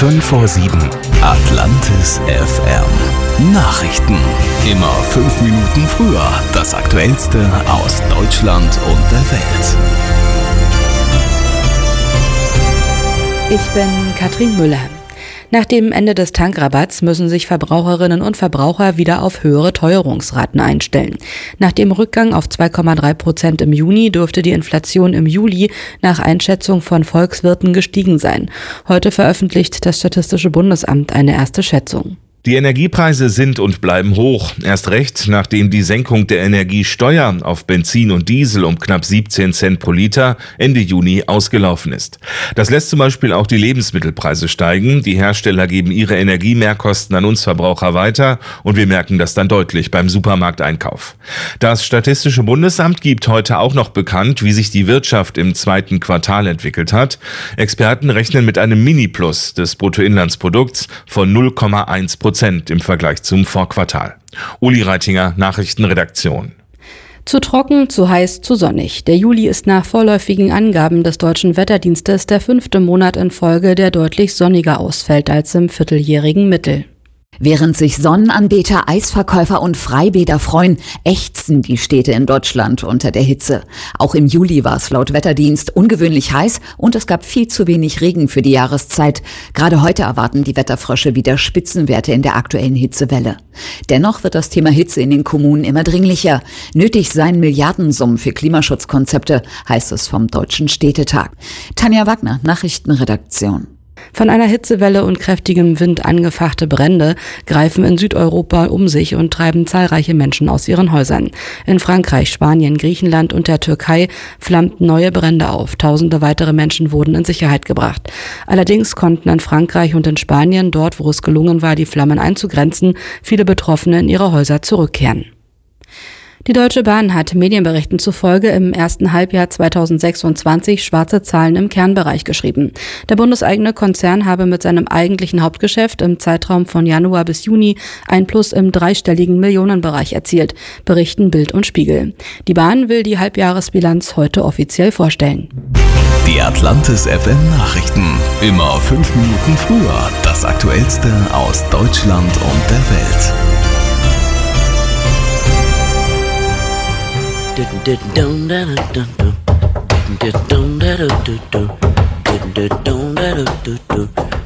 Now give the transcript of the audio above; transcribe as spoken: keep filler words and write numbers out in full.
fünf vor sieben. Atlantis F M. Nachrichten. Immer fünf Minuten früher. Das Aktuellste aus Deutschland und der Welt. Ich bin Katrin Müller. Nach dem Ende des Tankrabatts müssen sich Verbraucherinnen und Verbraucher wieder auf höhere Teuerungsraten einstellen. Nach dem Rückgang auf zwei Komma drei Prozent im Juni dürfte die Inflation im Juli nach Einschätzung von Volkswirten gestiegen sein. Heute veröffentlicht das Statistische Bundesamt eine erste Schätzung. Die Energiepreise sind und bleiben hoch. Erst recht, nachdem die Senkung der Energiesteuer auf Benzin und Diesel um knapp siebzehn Cent pro Liter Ende Juni ausgelaufen ist. Das lässt zum Beispiel auch die Lebensmittelpreise steigen. Die Hersteller geben ihre Energiemehrkosten an uns Verbraucher weiter und wir merken das dann deutlich beim Supermarkteinkauf. Das Statistische Bundesamt gibt heute auch noch bekannt, wie sich die Wirtschaft im zweiten Quartal entwickelt hat. Experten rechnen mit einem Mini-Plus des Bruttoinlandsprodukts von null Komma eins Prozent im Vergleich zum Vorquartal. Uli Reitinger, Nachrichtenredaktion. Zu trocken, zu heiß, zu sonnig. Der Juli ist nach vorläufigen Angaben des Deutschen Wetterdienstes der fünfte Monat in Folge, der deutlich sonniger ausfällt als im vierteljährigen Mittel. Während sich Sonnenanbeter, Eisverkäufer und Freibäder freuen, ächzen die Städte in Deutschland unter der Hitze. Auch im Juli war es laut Wetterdienst ungewöhnlich heiß und es gab viel zu wenig Regen für die Jahreszeit. Gerade heute erwarten die Wetterfrösche wieder Spitzenwerte in der aktuellen Hitzewelle. Dennoch wird das Thema Hitze in den Kommunen immer dringlicher. Nötig seien Milliardensummen für Klimaschutzkonzepte, heißt es vom Deutschen Städtetag. Tanja Wagner, Nachrichtenredaktion. Von einer Hitzewelle und kräftigem Wind angefachte Brände greifen in Südeuropa um sich und treiben zahlreiche Menschen aus ihren Häusern. In Frankreich, Spanien, Griechenland und der Türkei flammten neue Brände auf. Tausende weitere Menschen wurden in Sicherheit gebracht. Allerdings konnten in Frankreich und in Spanien, dort wo es gelungen war, die Flammen einzugrenzen, viele Betroffene in ihre Häuser zurückkehren. Die Deutsche Bahn hat Medienberichten zufolge im ersten Halbjahr zweitausendsechsundzwanzig schwarze Zahlen im Kernbereich geschrieben. Der bundeseigene Konzern habe mit seinem eigentlichen Hauptgeschäft im Zeitraum von Januar bis Juni ein Plus im dreistelligen Millionenbereich erzielt, berichten Bild und Spiegel. Die Bahn will die Halbjahresbilanz heute offiziell vorstellen. Die Atlantis F M Nachrichten. Immer fünf Minuten früher. Das Aktuellste aus Deutschland und der Welt. Didn't didn't didn't didn't didn't didn't didn't didn't didn't didn't didn't